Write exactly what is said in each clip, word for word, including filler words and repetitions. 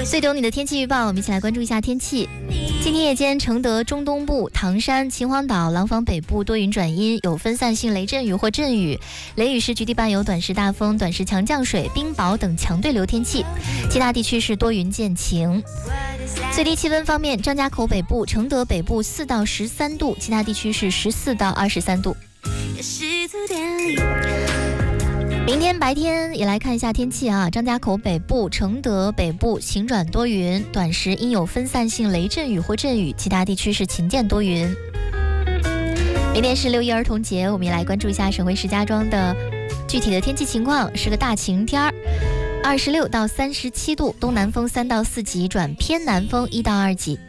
最懂你的天气预报，我们一起来关注一下天气。今天夜间，承德中东部、唐山、秦皇岛、廊坊北部多云转阴，有分散性雷阵雨或阵雨，雷雨时局地伴有短时大风、短时强降水、冰雹等强对流天气。其他地区是多云见晴。最低气温方面，张家口北部、承德北部四到十三度，其他地区是十四到二十三度。明天白天也来看一下天气啊，张家口北部、承德北部晴转多云，短时应有分散性雷阵雨或阵雨，其他地区是晴间多云。明天是六一儿童节，我们也来关注一下省会石家庄的具体的天气情况，是个大晴天儿，二十六到三十七度，东南风三到四级转偏南风一到二级。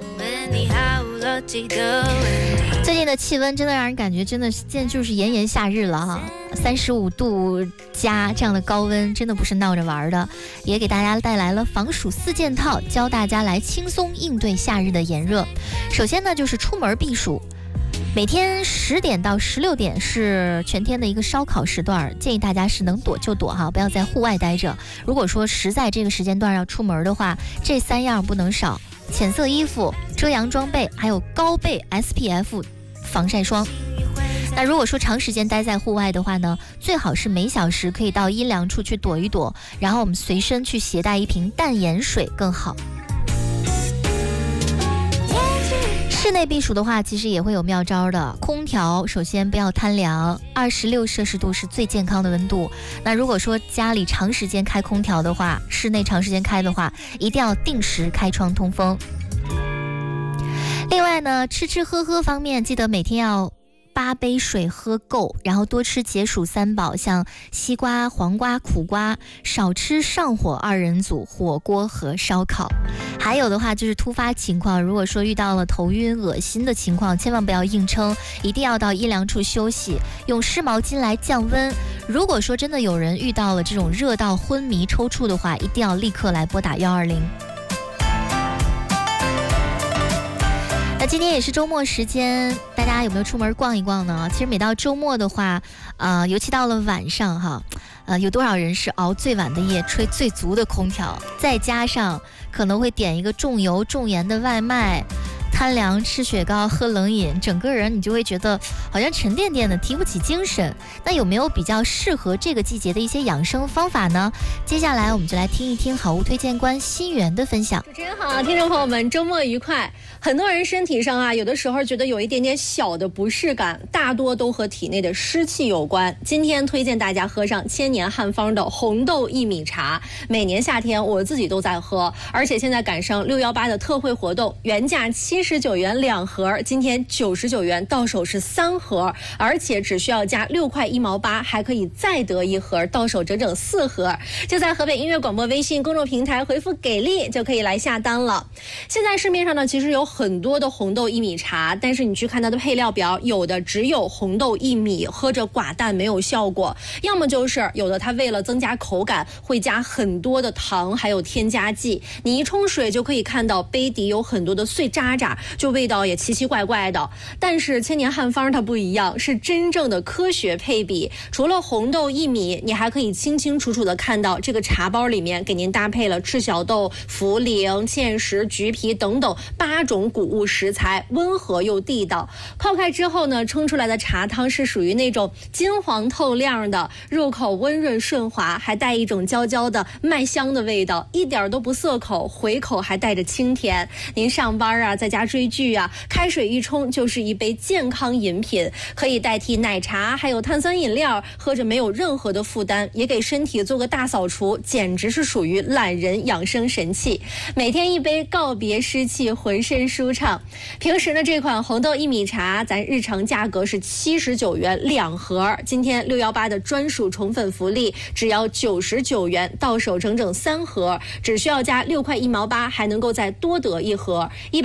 最近的气温真的让人感觉真的现在就是炎炎夏日了哈，三十五度加这样的高温真的不是闹着玩的，也给大家带来了防暑四件套，教大家来轻松应对夏日的炎热。首先呢就是出门避暑，每天十点到十六点是全天的一个烧烤时段，建议大家是能躲就躲哈，不要在户外待着。如果说实在这个时间段要出门的话，这三样不能少：浅色衣服、遮阳装备，还有高倍 S P F 防晒霜。那如果说长时间待在户外的话呢，最好是每小时可以到阴凉处去躲一躲，然后我们随身去携带一瓶淡盐水更好。室内避暑的话其实也会有妙招的，空调首先不要贪凉，二十六摄氏度是最健康的温度。那如果说家里长时间开空调的话，室内长时间开的话，一定要定时开窗通风。另外呢，吃吃喝喝方面，记得每天要八杯水喝够，然后多吃解暑三宝，像西瓜、黄瓜、苦瓜，少吃上火二人组、火锅和烧烤。还有的话就是突发情况，如果说遇到了头晕恶心的情况，千万不要硬撑，一定要到阴凉处休息，用湿毛巾来降温。如果说真的有人遇到了这种热到昏迷抽搐的话，一定要立刻来拨打一二零。那今天也是周末时间，大家有没有出门逛一逛呢？其实每到周末的话，呃，尤其到了晚上哈，呃，有多少人是熬最晚的夜，吹最足的空调，再加上可能会点一个重油重盐的外卖，贪凉吃雪糕喝冷饮，整个人你就会觉得好像沉甸甸的，提不起精神。那有没有比较适合这个季节的一些养生方法呢？接下来我们就来听一听好物推荐官心源的分享。 主持人好，听众朋友们，周末愉快。很多人身体上啊，有的时候觉得有一点点小的不适感，大多都和体内的湿气有关。今天推荐大家喝上千年汉方的红豆薏米茶，每年夏天我自己都在喝，而且现在赶上六一八的特惠活动，原价七十九元两盒，今天九十九元到手是三盒，而且只需要加六块一毛八，还可以再得一盒，到手整整四盒。就在河北音乐广播微信公众平台回复给力就可以来下单了。现在市面上呢其实有很多的红豆薏米茶，但是你去看它的配料表，有的只有红豆薏米，喝着寡淡没有效果，要么就是有的它为了增加口感会加很多的糖还有添加剂，你一冲水就可以看到杯底有很多的碎渣渣，就味道也奇奇怪怪的。但是千年汉方它不一样，是真正的科学配比，除了红豆薏米，你还可以清清楚楚的看到这个茶包里面给您搭配了赤小豆、茯苓、芡实、橘皮等等八种谷物食材，温和又地道。泡开之后呢，冲出来的茶汤是属于那种金黄透亮的，入口温润顺滑，还带一种焦焦的麦香的味道，一点都不涩口，回口还带着清甜。您上班啊，在家追剧啊，开水一冲就是一杯健康饮品，可以代替奶茶还有碳酸饮料，喝着没有任何的负担，也给身体做个大扫除，简直是属于懒人养生神器。每天一杯，告别湿气，浑身舒畅。平时呢，这款红豆薏米茶咱日常价格是七十九元两盒，今天六一八的专属宠粉福利，只要九十九元，到手整整三盒，只需要加六块一毛八，还能够再多得一盒，一百出头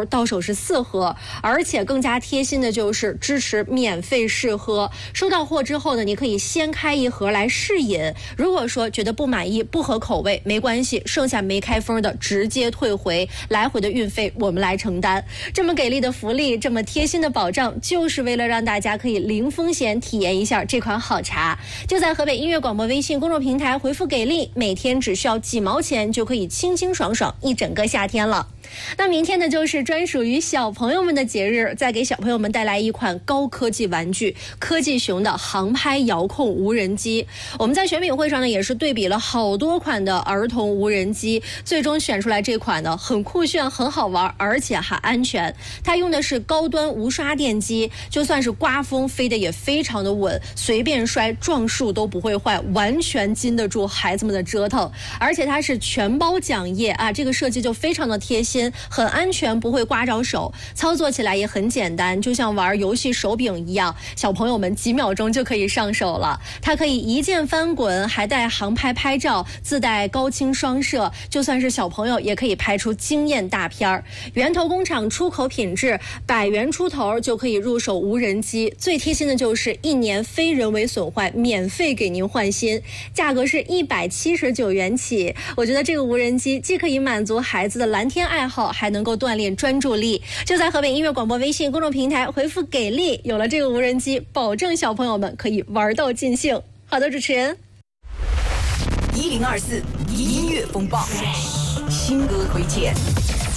盒，到手是四盒，而且更加贴心的就是支持免费试喝。收到货之后呢，你可以先开一盒来试饮，如果说觉得不满意、不合口味，没关系，剩下没开封的直接退回，来回的运费我们来承担。这么给力的福利，这么贴心的保障，就是为了让大家可以零风险体验一下这款好茶。就在河北音乐广播微信公众平台回复给力，每天只需要几毛钱就可以清清爽爽一整个夏天了。那明天呢，就是专属于小朋友们的节日，再给小朋友们带来一款高科技玩具——科技熊的航拍遥控无人机。我们在选品会上呢，也是对比了好多款的儿童无人机，最终选出来这款呢，很酷炫、很好玩，而且还安全。它用的是高端无刷电机，就算是刮风，飞得也非常的稳，随便摔撞树都不会坏，完全经得住孩子们的折腾。而且它是全包桨叶啊，这个设计就非常的贴心，很安全，不会刮着手，操作起来也很简单，就像玩游戏手柄一样，小朋友们几秒钟就可以上手了。它可以一键翻滚，还带航拍拍照，自带高清双摄，就算是小朋友也可以拍出惊艳大片儿。源头工厂出口品质，百元出头就可以入手无人机。最贴心的就是一年非人为损坏，免费给您换新，价格是一百七十九元起。我觉得这个无人机既可以满足孩子的蓝天爱好，还能够锻炼专注力。就在河北音乐广播微信公众平台回复给力，有了这个无人机，保证小朋友们可以玩到尽兴。好的，主持人。 一零二四音乐风暴，新歌推荐。